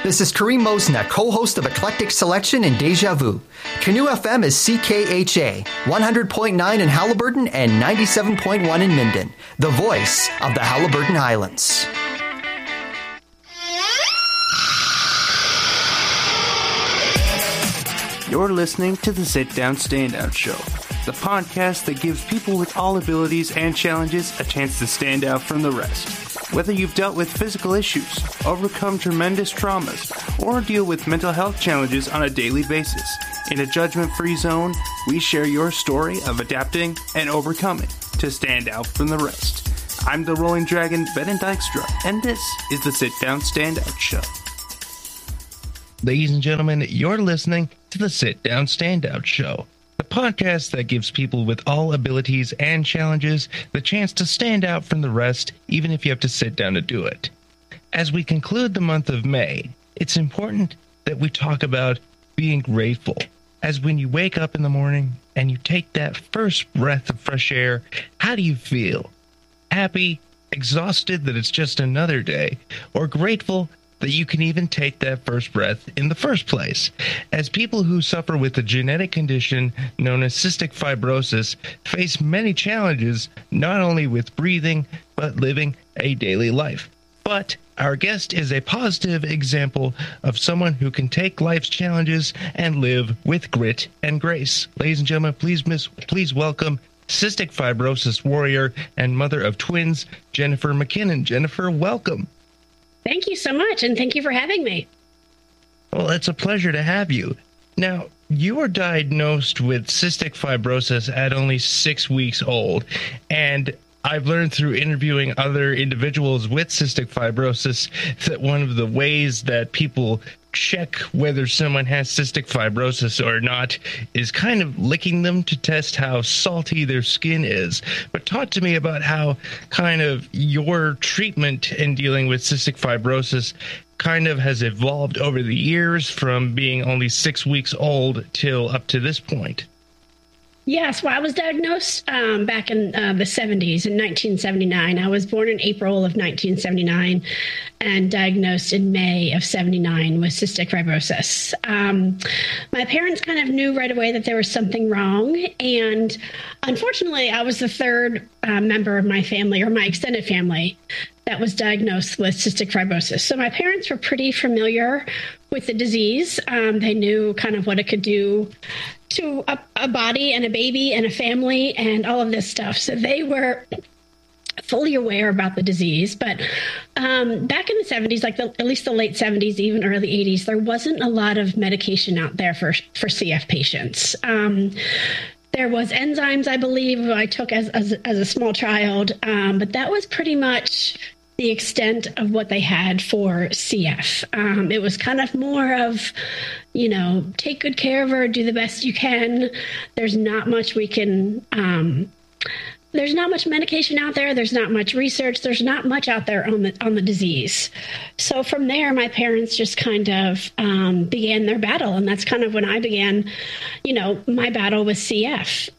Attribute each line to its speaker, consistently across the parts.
Speaker 1: This is Kareem Mosna, co-host of Eclectic Selection and Deja Vu. Canoe FM is CKHA, 100.9 in Halliburton and 97.1 in Minden, the voice of the Halliburton Highlands.
Speaker 2: You're listening to the Sit Down Standout Show, the podcast that gives people with all abilities and challenges a chance to stand out from the rest. Whether you've dealt with physical issues, overcome tremendous traumas, or deal with mental health challenges on a daily basis, in a judgment-free zone, we share your story of adapting and overcoming to stand out from the rest. I'm the Rolling Dragon, Ben Dykstra, and this is the Sit Down Standout Show.
Speaker 3: Ladies and gentlemen, you're listening to the Sit Down Standout Show, the podcast that gives people with all abilities and challenges the chance to stand out from the rest, even if you have to sit down to do it. As we conclude the month of May, it's important that we talk about being grateful. As when you wake up in the morning and you take that first breath of fresh air, how do you feel? Happy, exhausted that it's just another day, or grateful that you can even take that first breath in the first place? As people who suffer with a genetic condition known as cystic fibrosis face many challenges, not only with breathing, but living a daily life. But our guest is a positive example of someone who can take life's challenges and live with grit and grace. Ladies and gentlemen, please welcome cystic fibrosis warrior and mother of twins, Jennifer McKinnon. Jennifer, welcome.
Speaker 4: Thank you so much, and thank you for having me.
Speaker 3: Well, it's a pleasure to have you. Now, you were diagnosed with cystic fibrosis at only 6 weeks old, and I've learned through interviewing other individuals with cystic fibrosis that one of the ways that people check whether someone has cystic fibrosis or not is kind of licking them to test how salty their skin is. But talk to me about how kind of your treatment in dealing with cystic fibrosis kind of has evolved over the years from being only 6 weeks old till up to this point.
Speaker 4: Yes, well, I was diagnosed back in the 70s, in 1979. I was born in April of 1979 and diagnosed in May of 79 with cystic fibrosis. My parents kind of knew right away that there was something wrong. And unfortunately, I was the third member of my family, or my extended family, that was diagnosed with cystic fibrosis. So my parents were pretty familiar with the disease. They knew kind of what it could do to a body and a baby and a family and all of this stuff. So they were fully aware about the disease. But back in the 70s, like at least the late 70s, even early 80s, there wasn't a lot of medication out there for CF patients. There was enzymes, I believe, I took as a small child, but that was pretty much the extent of what they had for CF. It was kind of more of, take good care of her, do the best you can. There's not much we can, there's not much medication out there. There's not much research. There's not much out there on the disease. So from there, my parents just kind of began their battle. And that's kind of when I began, my battle with CF.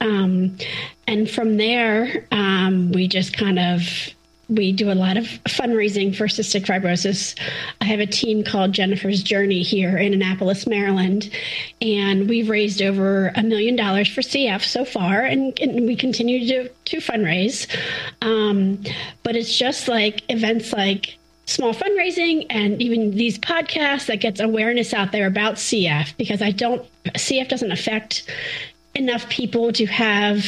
Speaker 4: And from there, we just kind of, we do a lot of fundraising for cystic fibrosis. I have a team called Jennifer's Journey here in Annapolis, Maryland, and we've raised over $1 million for CF so far, and we continue to fundraise. But it's just like events like small fundraising and even these podcasts that gets awareness out there about CF, because CF doesn't affect enough people to have,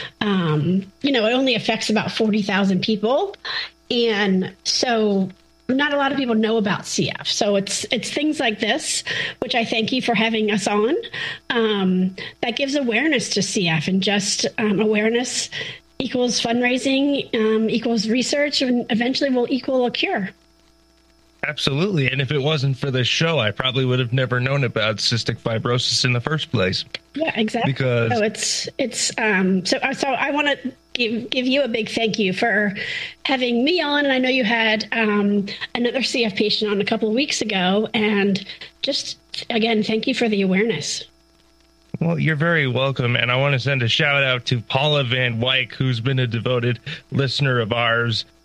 Speaker 4: it only affects about 40,000 people. And so not a lot of people know about CF. So it's things like this, which I thank you for having us on, that gives awareness to CF, and just awareness equals fundraising, equals research, and eventually will equal a cure.
Speaker 3: Absolutely. And if it wasn't for this show, I probably would have never known about cystic fibrosis in the first place.
Speaker 4: Yeah, exactly.
Speaker 3: Because
Speaker 4: so I want to give you a big thank you for having me on. And I know you had another CF patient on a couple of weeks ago. And just, again, thank you for the awareness.
Speaker 3: Well, you're very welcome. And I want to send a shout out to Paula Van Wyk, who's been a devoted listener of ours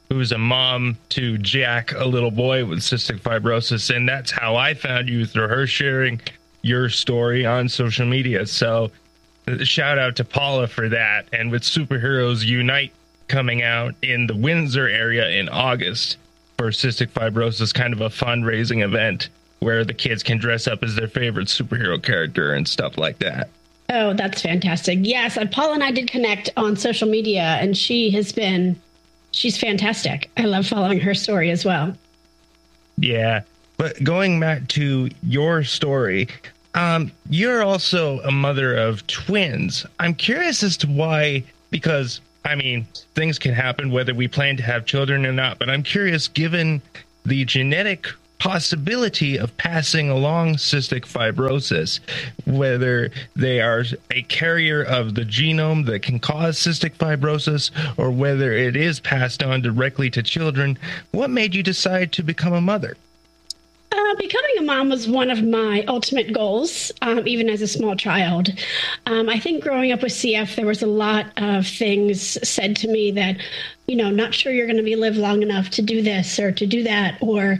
Speaker 3: who's a mom to Jack, a little boy with cystic fibrosis. And that's how I found you, through her sharing your story on social media. So shout out to Paula for that. And with Superheroes Unite coming out in the Windsor area in August for cystic fibrosis, kind of a fundraising event where the kids can dress up as their favorite superhero character and stuff like that.
Speaker 4: Oh, that's fantastic. Yes, Paula and I did connect on social media, and she's fantastic. I love following her story as well.
Speaker 3: Yeah, but going back to your story, you're also a mother of twins. I'm curious as to why, because, I mean, things can happen whether we plan to have children or not, but I'm curious, given the genetic possibility of passing along cystic fibrosis, whether they are a carrier of the genome that can cause cystic fibrosis or whether it is passed on directly to children, what made you decide to become a mother?
Speaker 4: Becoming a mom was one of my ultimate goals, even as a small child. I think growing up with CF, there was a lot of things said to me that, not sure you're going to live long enough to do this or to do that, or,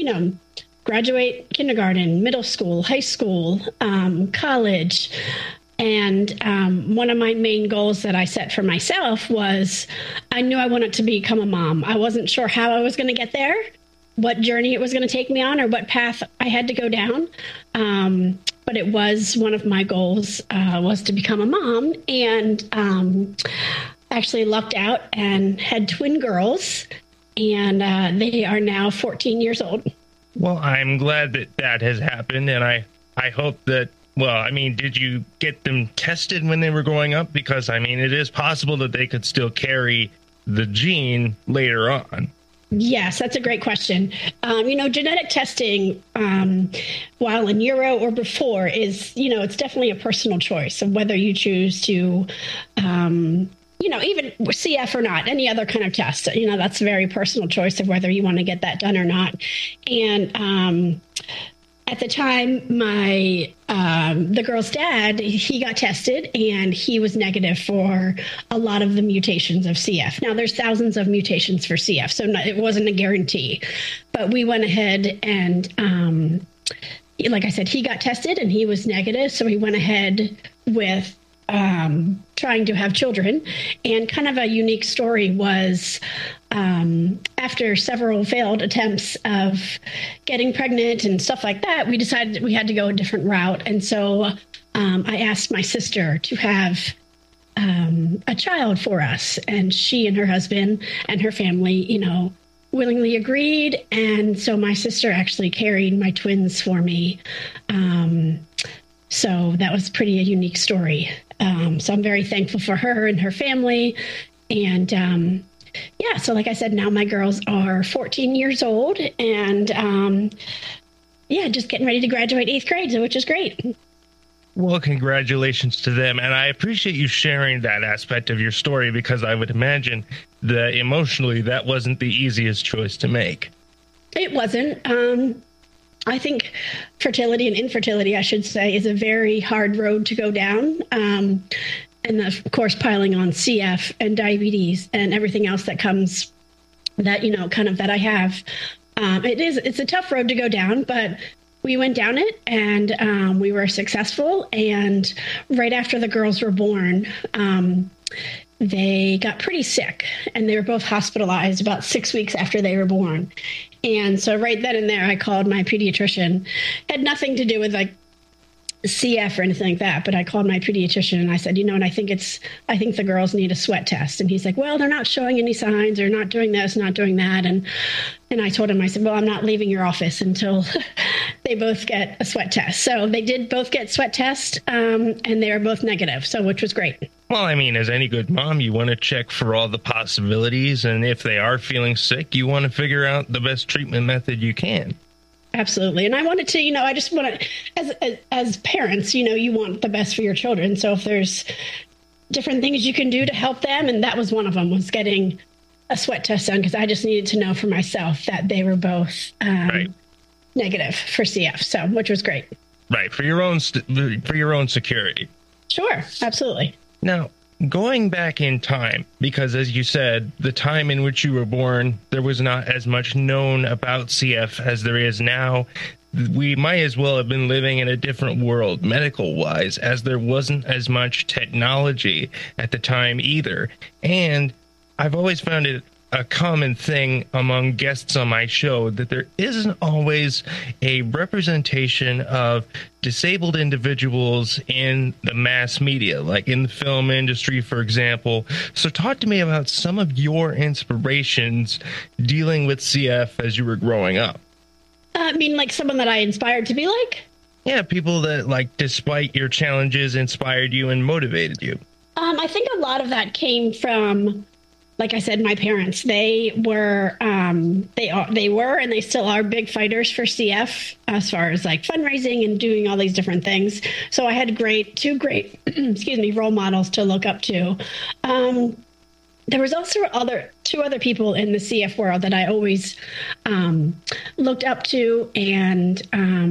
Speaker 4: graduate kindergarten, middle school, high school, college. And one of my main goals that I set for myself was I knew I wanted to become a mom. I wasn't sure how I was going to get there, what journey it was going to take me on, or what path I had to go down. But it was one of my goals was to become a mom, and actually lucked out and had twin girls, and they are now 14 years old.
Speaker 3: Well, I'm glad that has happened, and I hope that, did you get them tested when they were growing up? Because, it is possible that they could still carry the gene later on.
Speaker 4: Yes, that's a great question. Genetic testing, while in utero or before, is, it's definitely a personal choice of whether you choose to, even CF or not, any other kind of test. That's a very personal choice of whether you want to get that done or not. And at the time, the girl's dad, he got tested and he was negative for a lot of the mutations of CF. Now, there's thousands of mutations for CF, so it wasn't a guarantee. But we went ahead and, like I said, he got tested and he was negative. So we went ahead with trying to have children. And kind of a unique story was after several failed attempts of getting pregnant and stuff like that, we decided that we had to go a different route. And so I asked my sister to have a child for us. And she and her husband and her family, willingly agreed. And so my sister actually carried my twins for me. So that was a unique story. So I'm very thankful for her and her family. And so like I said, now my girls are 14 years old and just getting ready to graduate 8th grade, which is great.
Speaker 3: Well, congratulations to them. And I appreciate you sharing that aspect of your story, because I would imagine that emotionally that wasn't the easiest choice to make.
Speaker 4: It wasn't. I think fertility and infertility, I should say, is a very hard road to go down. And of course, piling on CF and diabetes and everything else that comes that, that I have. It's a tough road to go down, but we went down it and we were successful. And right after the girls were born, they got pretty sick and they were both hospitalized about 6 weeks after they were born. And so right then and there, I called my pediatrician. Had nothing to do with CF or anything like that, but I called my pediatrician and I said, and I think the girls need a sweat test. And he's like, well, they're not showing any signs. They're not doing this, not doing that. And I told him, I said, well, I'm not leaving your office until they both get a sweat test. So they did both get sweat tests, and they were both negative, which was great.
Speaker 3: Well, as any good mom, you want to check for all the possibilities. And if they are feeling sick, you want to figure out the best treatment method you can.
Speaker 4: Absolutely. And I wanted to, I just want to, as parents, you want the best for your children. So if there's different things you can do to help them, and that was one of them, was getting a sweat test done, because I just needed to know for myself that they were both negative for CF, which was great.
Speaker 3: Right. For your own security.
Speaker 4: Sure. Absolutely.
Speaker 3: Now, going back in time, because as you said, the time in which you were born, there was not as much known about CF as there is now. We might as well have been living in a different world, medical-wise, as there wasn't as much technology at the time either. And I've always found it a common thing among guests on my show that there isn't always a representation of disabled individuals in the mass media, like in the film industry, for example. So talk to me about some of your inspirations dealing with CF as you were growing up.
Speaker 4: I mean, like someone that I inspired to be like?
Speaker 3: Yeah, people that, like, despite your challenges, inspired you and motivated you.
Speaker 4: I think a lot of that came from, like I said, my parents. They were, and they still are big fighters for CF as far as like fundraising and doing all these different things. So I had two great, role models to look up to. There was also two other people in the CF world that I always looked up to, and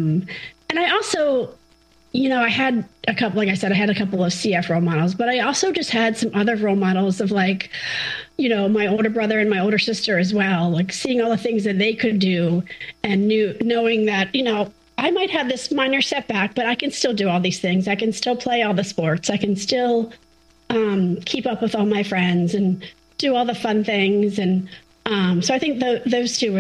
Speaker 4: I also, I had a couple. Like I said, I had a couple of CF role models, but I also just had some other role models of like, my older brother and my older sister as well. Like seeing all the things that they could do, and knowing that I might have this minor setback, but I can still do all these things. I can still play all the sports. I can still keep up with all my friends and do all the fun things. And so I think those two were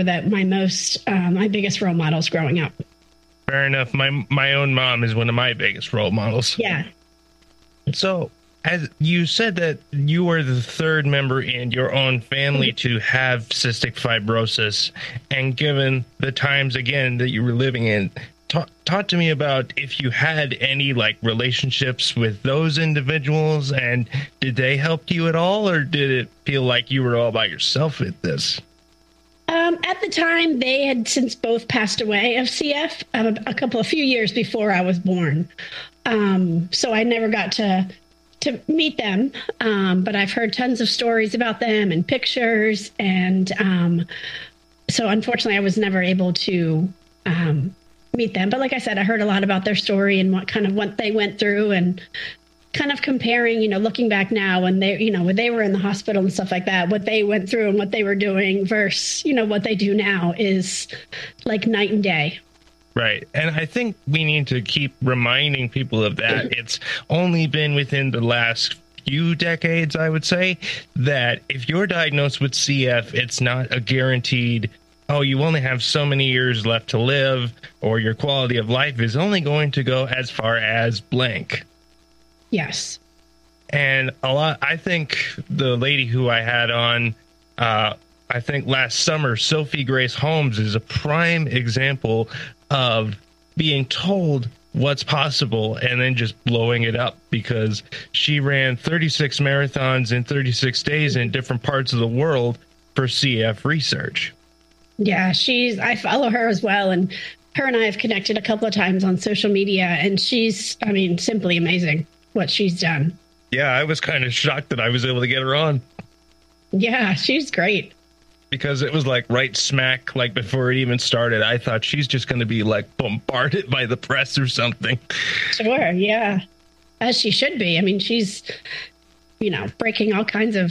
Speaker 4: my biggest role models growing up.
Speaker 3: Fair enough. My own mom is one of my biggest role models.
Speaker 4: Yeah.
Speaker 3: So, as you said that you were the third member in your own family to have cystic fibrosis, and given the times, again, that you were living in, talk to me about if you had any relationships with those individuals, and did they help you at all, or did it feel like you were all by yourself with this?
Speaker 4: At the time, they had since both passed away of CF a few years before I was born. So I never got to meet them, but I've heard tons of stories about them and pictures, and so unfortunately I was never able to meet them. But like I said, I heard a lot about their story and what they went through, and kind of comparing, looking back now when when they were in the hospital and stuff like that, what they went through and what they were doing versus, what they do now is like night and day.
Speaker 3: Right. And I think we need to keep reminding people of that. It's only been within the last few decades, I would say, that if you're diagnosed with CF, it's not a guaranteed, you only have so many years left to live, or your quality of life is only going to go as far as blank.
Speaker 4: Yes.
Speaker 3: And I think the lady who I had on, I think last summer, Sophie Grace Holmes, is a prime example of being told what's possible and then just blowing it up, because she ran 36 marathons in 36 days in different parts of the world for CF research.
Speaker 4: Yeah, I follow her as well, and her and I have connected a couple of times on social media, and she's, simply amazing what she's done.
Speaker 3: Yeah, I was kind of shocked that I was able to get her on.
Speaker 4: Yeah, she's great.
Speaker 3: Because it was right smack, before it even started. I thought she's just going to be bombarded by the press or something.
Speaker 4: Sure, yeah. As she should be. She's, breaking all kinds of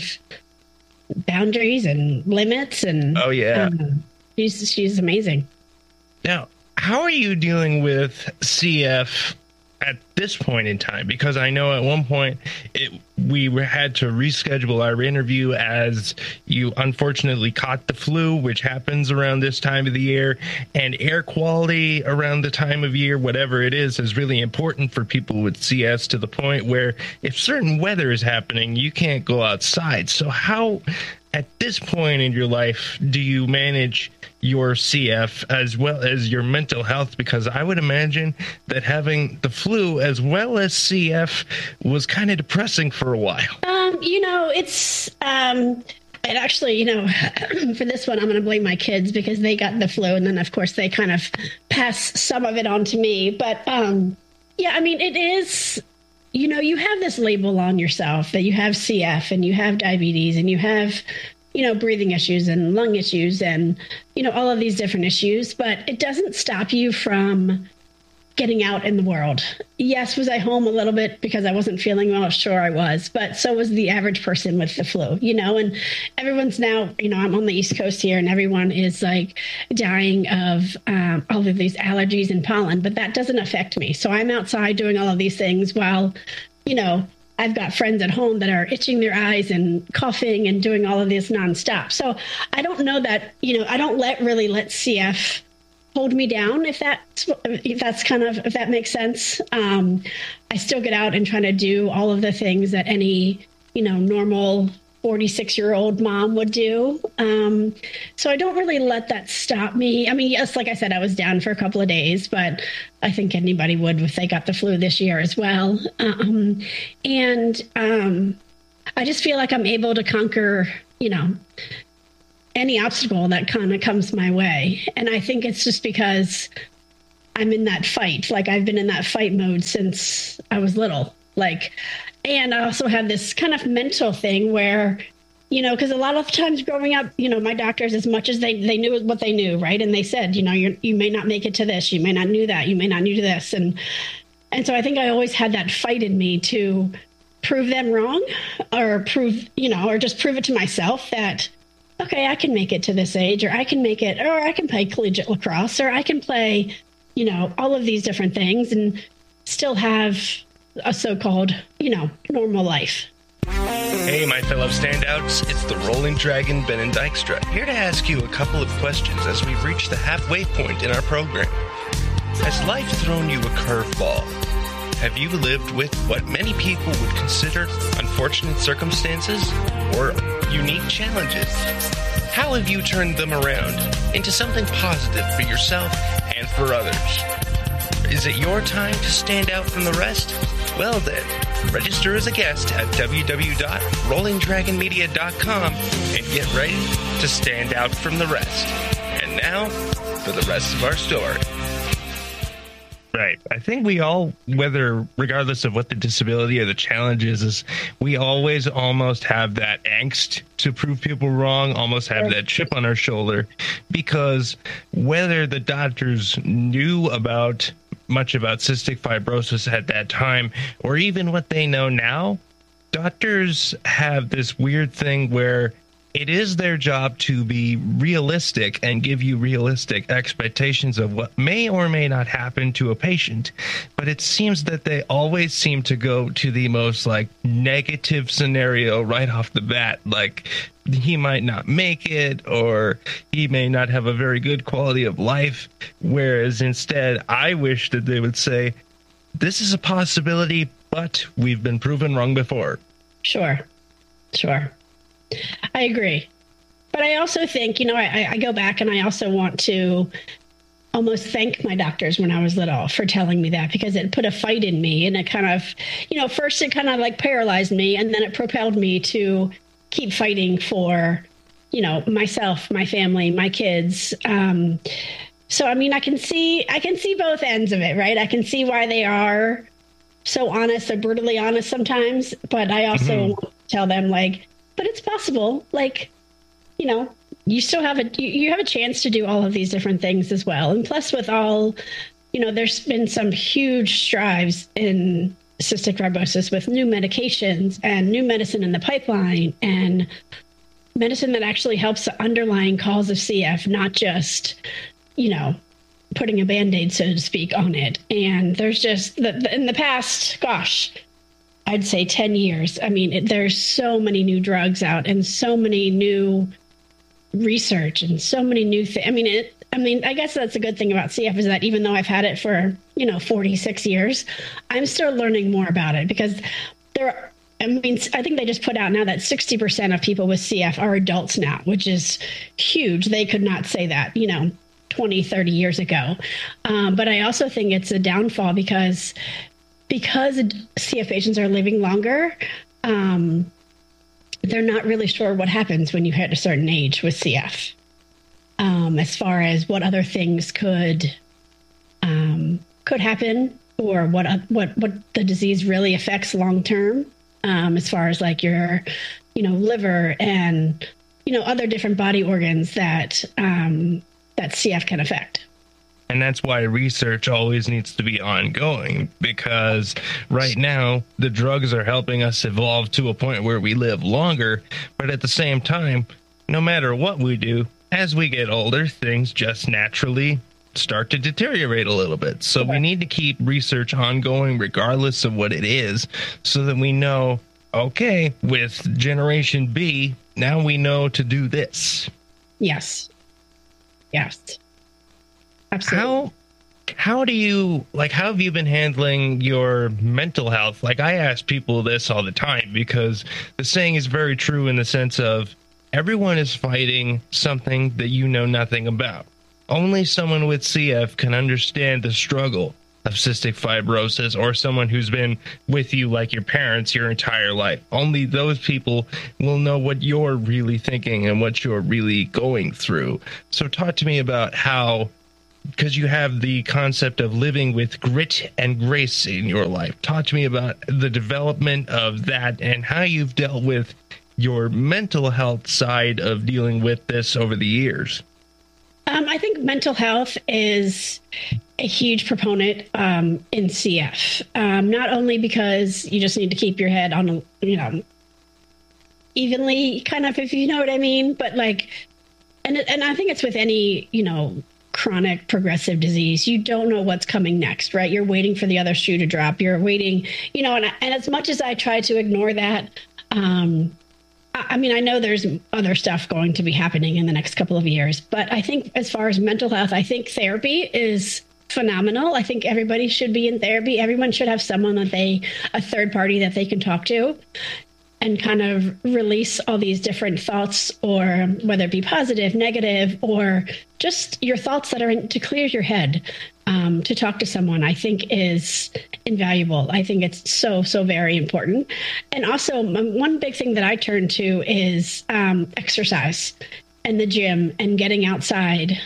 Speaker 4: boundaries and limits, and
Speaker 3: oh yeah,
Speaker 4: she's amazing.
Speaker 3: Now, how are you dealing with CF at this point in time? Because I know at one point we had to reschedule our interview as you unfortunately caught the flu, which happens around this time of the year, and air quality around the time of year, whatever it is really important for people with CS, to the point where if certain weather is happening, you can't go outside. So how, at this point in your life, do you manage your CF as well as your mental health? Because I would imagine that having the flu as well as CF was kind of depressing for a while.
Speaker 4: It's and actually, for this one, I'm going to blame my kids, because they got the flu, and then of course they kind of pass some of it on to me. But it is, you have this label on yourself that you have CF and you have diabetes and you have breathing issues and lung issues and, all of these different issues, but it doesn't stop you from getting out in the world. Yes, was I home a little bit because I wasn't feeling well? Sure, I was. But so was the average person with the flu, and everyone's now, I'm on the East Coast here, and everyone is like dying of all of these allergies and pollen, but that doesn't affect me. So I'm outside doing all of these things while, I've got friends at home that are itching their eyes and coughing and doing all of this nonstop. So I don't know that, I don't let CF hold me down, if that makes sense. I still get out and try to do all of the things that any, normal 46-year-old mom would do. So I don't really let that stop me. I mean, yes, like I said, I was down for a couple of days, but I think anybody would if they got the flu this year as well. I just feel like I'm able to conquer, any obstacle that kind of comes my way. And I think it's just because I'm in that fight. Like, I've been in that fight mode since I was little. And I also have this kind of mental thing where, because a lot of times growing up, my doctors, as much as they knew what they knew, right? And they said, you may not make it to this, you may not knew that, you may not knew this. And so I think I always had that fight in me to prove them wrong, or or just prove it to myself that, okay, I can make it to this age, or I can make it, or I can play collegiate lacrosse, or I can play, all of these different things and still have a so-called, normal life.
Speaker 3: Hey, my fellow standouts, it's the Rolling Dragon, Ben and Dykstra, here to ask you a couple of questions as we reach the halfway point in our program. Has life thrown you a curveball? Have you lived with what many people would consider unfortunate circumstances or unique challenges? How have you turned them around into something positive for yourself and for others? Is it your time to stand out from the rest? Well then, register as a guest at www.rollingdragonmedia.com and get ready to stand out from the rest. And now, for the rest of our story. Right. I think we all, regardless of what the disability or the challenge is we always almost have that angst to prove people wrong, almost have that chip on our shoulder, because whether the doctors knew much about cystic fibrosis at that time, or even what they know now, doctors have this weird thing where it is their job to be realistic and give you realistic expectations of what may or may not happen to a patient. But it seems that they always seem to go to the most negative scenario right off the bat. Like, he might not make it, or he may not have a very good quality of life. Whereas instead, I wish that they would say, this is a possibility, but we've been proven wrong before.
Speaker 4: Sure. I agree. But I also think, I go back and I also want to almost thank my doctors when I was little for telling me that, because it put a fight in me, and it kind of, first it kind of paralyzed me, and then it propelled me to keep fighting for, myself, my family, my kids. So, I mean, I can see both ends of it, right? I can see why they are so honest, so brutally honest sometimes, but I also want to tell them but it's possible, you still have you have a chance to do all of these different things as well. And plus with all, there's been some huge strides in cystic fibrosis with new medications and new medicine in the pipeline, and medicine that actually helps the underlying cause of CF, not just, putting a Band-Aid, so to speak, on it. And there's just, in the past, I'd say 10 years. I mean, there's so many new drugs out and so many new research and so many new things. I guess that's a good thing about CF, is that even though I've had it for, 46 years, I'm still learning more about it, because I think they just put out now that 60% of people with CF are adults now, which is huge. They could not say that, 20, 30 years ago. But I also think it's a downfall because CF patients are living longer, they're not really sure what happens when you hit a certain age with CF, as far as what other things could happen, or what the disease really affects long term, as far as your, liver and, other different body organs that CF can affect.
Speaker 3: And that's why research always needs to be ongoing, because right now the drugs are helping us evolve to a point where we live longer. But at the same time, no matter what we do, as we get older, things just naturally start to deteriorate a little bit. So we need to keep research ongoing regardless of what it is, so that we know, okay, with Generation B, now we know to do this.
Speaker 4: Yes. Absolutely.
Speaker 3: How do you, like, how have you been handling your mental health? Like, I ask people this all the time, because the saying is very true in the sense of everyone is fighting something that you know nothing about. Only someone with CF can understand the struggle of cystic fibrosis, or someone who's been with you, like your parents, your entire life. Only those people will know what you're really thinking and what you're really going through. So talk to me about how, because you have the concept of living with grit and grace in your life. Talk to me about the development of that and how you've dealt with your mental health side of dealing with this over the years.
Speaker 4: I think mental health is a huge proponent in CF, not only because you just need to keep your head on, evenly, kind of, if you know what I mean, but like, and I think it's with any, chronic progressive disease. You don't know what's coming next, right? You're waiting for the other shoe to drop. You're waiting, and as much as I try to ignore that, I know there's other stuff going to be happening in the next couple of years, but I think as far as mental health, I think therapy is phenomenal. I think everybody should be in therapy. Everyone should have someone a third party that they can talk to and kind of release all these different thoughts, or whether it be positive, negative, or just your thoughts that are to clear your head. To talk to someone, I think, is invaluable. I think it's so very important. And also, one big thing that I turn to is exercise and the gym and getting outside.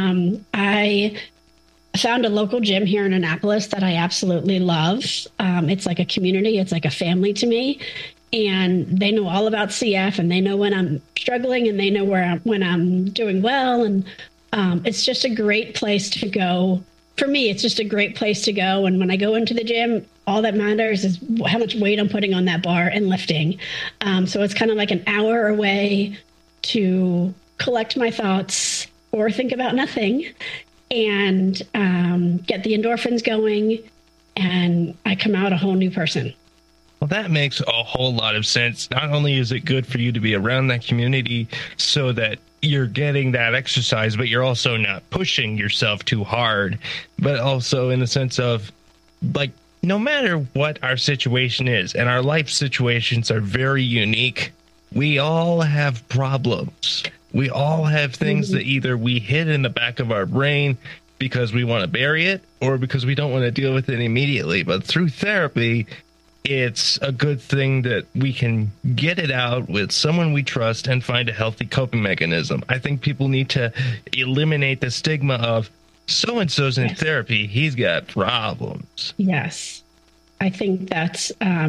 Speaker 4: I found a local gym here in Annapolis that I absolutely love. It's like a community. It's like a family to me. And they know all about CF, and they know when I'm struggling, and they know when I'm doing well. And it's just a great place to go. For me, it's just a great place to go. And when I go into the gym, all that matters is how much weight I'm putting on that bar and lifting. So it's kind of like an hour away to collect my thoughts or think about nothing, and get the endorphins going. And I come out a whole new person.
Speaker 3: Well, that makes a whole lot of sense. Not only is it good for you to be around that community so that you're getting that exercise, but you're also not pushing yourself too hard, but also in the sense of, like, no matter what our situation is, and our life situations are very unique, we all have problems. We all have things that either we hid in the back of our brain because we want to bury it, or because we don't want to deal with it immediately. But through therapy, it's a good thing that we can get it out with someone we trust and find a healthy coping mechanism. I think people need to eliminate the stigma of so-and-so's in therapy, he's got problems.
Speaker 4: Yes. I think that's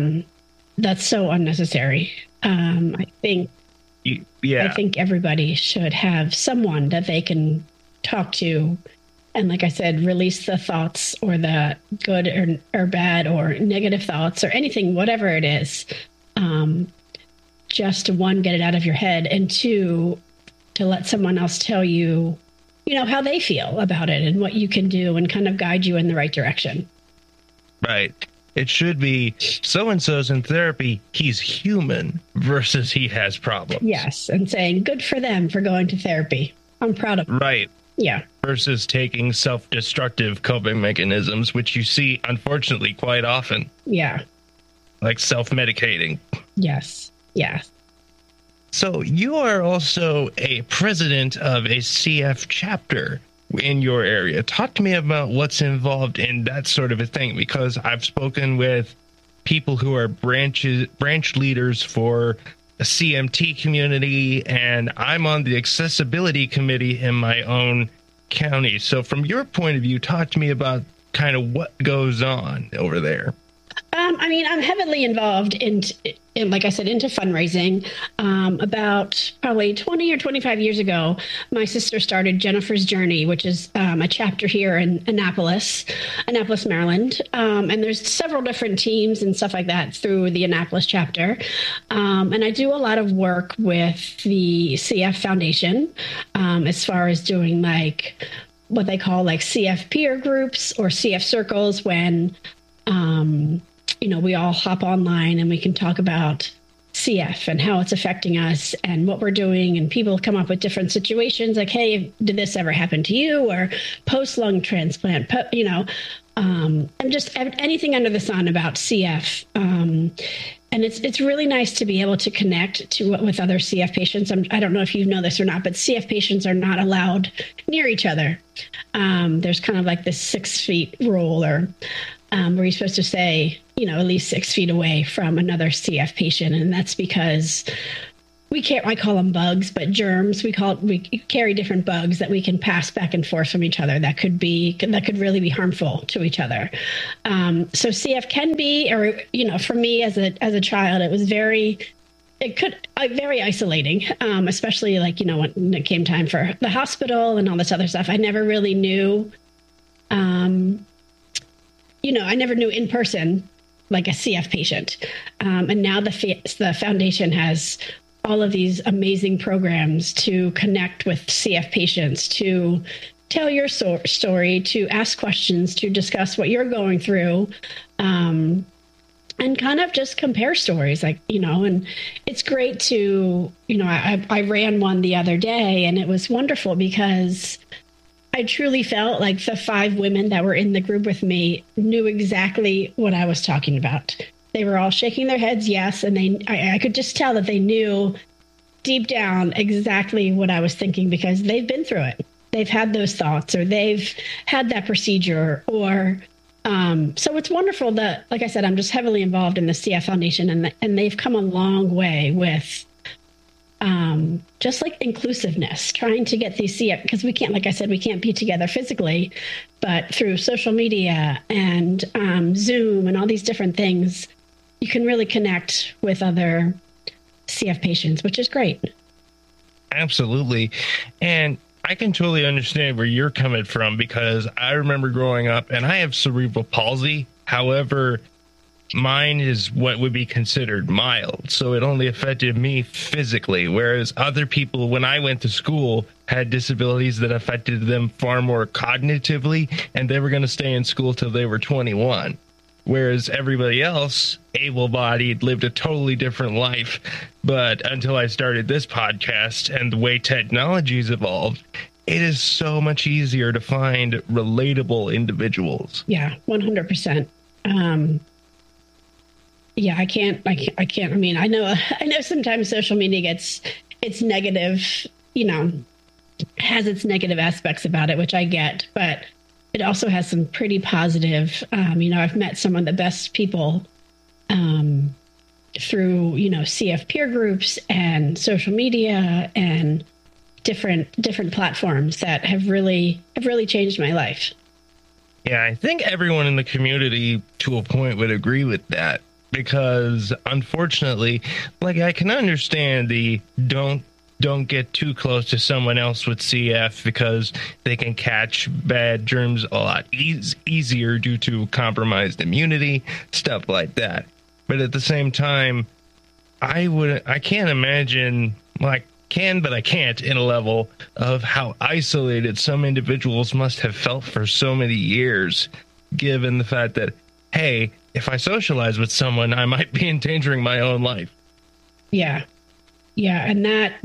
Speaker 4: so unnecessary. I think everybody should have someone that they can talk to, and like I said, release the thoughts, or the good or bad or negative thoughts, or anything, whatever it is. Just one, get it out of your head, and two, to let someone else tell you, how they feel about it and what you can do, and kind of guide you in the right direction.
Speaker 3: Right. It should be so-and-so's in therapy, he's human, versus he has problems.
Speaker 4: Yes, and saying good for them for going to therapy. I'm proud of them.
Speaker 3: Right.
Speaker 4: Yeah.
Speaker 3: Versus taking self-destructive coping mechanisms, which you see, unfortunately, quite often.
Speaker 4: Yeah.
Speaker 3: Like self-medicating.
Speaker 4: Yes. Yes.
Speaker 3: So you are also a president of a CF chapter in your area. Talk to me about what's involved in that sort of a thing, because I've spoken with people who are branch leaders for a CMT community, and I'm on the accessibility committee in my own county. So from your point of view, talk to me about kind of what goes on over there.
Speaker 4: I mean, I'm heavily involved in, like I said, into fundraising. About probably 20 or 25 years ago, my sister started Jennifer's Journey, which is a chapter here in Annapolis, Maryland. And there's several different teams and stuff like that through the Annapolis chapter. And I do a lot of work with the CF Foundation as far as doing like what they call like CF peer groups or CF circles when we all hop online and we can talk about CF and how it's affecting us and what we're doing. And people come up with different situations like, hey, did this ever happen to you? Or post-lung transplant, and just anything under the sun about CF. And it's really nice to be able to connect with other CF patients. I don't know if you know this or not, but CF patients are not allowed near each other. There's kind of like this 6 feet rule or where you're supposed to stay, at least 6 feet away from another CF patient. And that's because I call them bugs, but germs, we carry different bugs that we can pass back and forth from each other that could really be harmful to each other. So CF can be, or, for me as a child, it was very isolating, especially like, when it came time for the hospital and all this other stuff. I never really knew, I never knew in person like a CF patient. And now the foundation has all of these amazing programs to connect with CF patients, to tell your story, to ask questions, to discuss what you're going through, and kind of just compare stories, and it's great to, I ran one the other day and it was wonderful because I truly felt like the 5 women that were in the group with me knew exactly what I was talking about. They were all shaking their heads, yes, and I could just tell that they knew deep down exactly what I was thinking because they've been through it. They've had those thoughts or they've had that procedure or so it's wonderful that, like I said, I'm just heavily involved in the CF Foundation and they've come a long way with just like inclusiveness, trying to get these CF, because we can't, like I said, we can't be together physically, but through social media and Zoom and all these different things, you can really connect with other CF patients, which is great.
Speaker 3: Absolutely. And I can totally understand where you're coming from because I remember growing up and I have cerebral palsy. However, mine is what would be considered mild, so it only affected me physically, whereas other people, when I went to school, had disabilities that affected them far more cognitively, and they were going to stay in school till they were 21, whereas everybody else, able-bodied, lived a totally different life. But until I started this podcast and the way technology's evolved, it is so much easier to find relatable individuals.
Speaker 4: Yeah, 100%. Yeah, I can't. I mean, I know sometimes social media it's negative, has its negative aspects about it, which I get, but it also has some pretty positive, I've met some of the best people through, CF peer groups and social media and different platforms that have really changed my life.
Speaker 3: Yeah, I think everyone in the community to a point would agree with that. Because unfortunately, like I can understand the don't get too close to someone else with CF because they can catch bad germs a lot easier due to compromised immunity, stuff like that. But at the same time, I can't imagine, well, I can, but I can't in a level of how isolated some individuals must have felt for so many years, given the fact that, hey, if I socialize with someone, I might be endangering my own life.
Speaker 4: Yeah. Yeah. And that,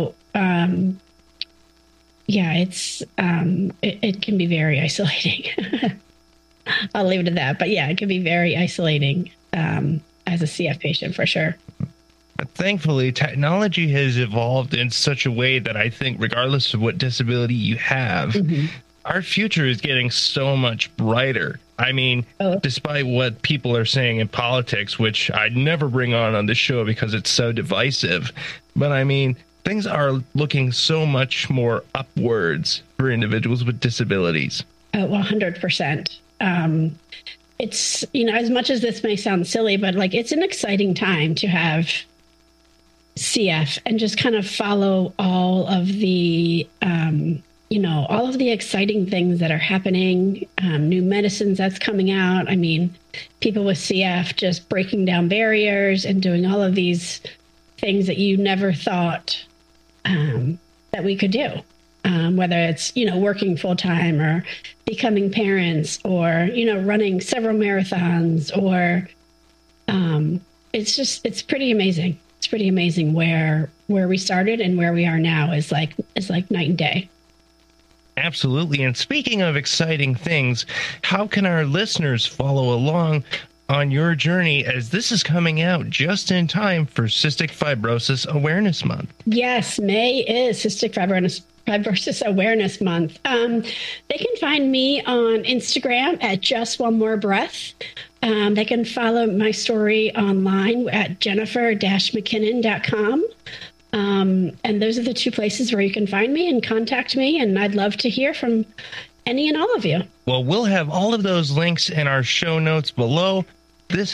Speaker 4: it can be very isolating. I'll leave it at that. But yeah, it can be very isolating as a CF patient for sure.
Speaker 3: But thankfully, technology has evolved in such a way that I think regardless of what disability you have, our future is getting so much brighter. I mean, despite what people are saying in politics, which I'd never bring on this show because it's so divisive, but I mean, things are looking so much more upwards for individuals with disabilities.
Speaker 4: 100%. it's, as much as this may sound silly, but like it's an exciting time to have CF and just kind of follow all of the, all of the exciting things that are happening, new medicines that's coming out. I mean, people with CF just breaking down barriers and doing all of these things that you never thought that we could do. Whether it's, working full time or becoming parents or, running several marathons or it's pretty amazing. It's pretty amazing where we started and where we are now is like night and day.
Speaker 3: Absolutely. And speaking of exciting things, how can our listeners follow along on your journey as this is coming out just in time for Cystic Fibrosis Awareness Month? Yes,
Speaker 4: May is Cystic Fibrosis Awareness Month. They can find me on Instagram at Just One More Breath. They can follow my story online at jennifer-mckinnon.com. And those are the two places where you can find me and contact me. And I'd love to hear from any and all of you.
Speaker 3: Well, we'll have all of those links in our show notes below.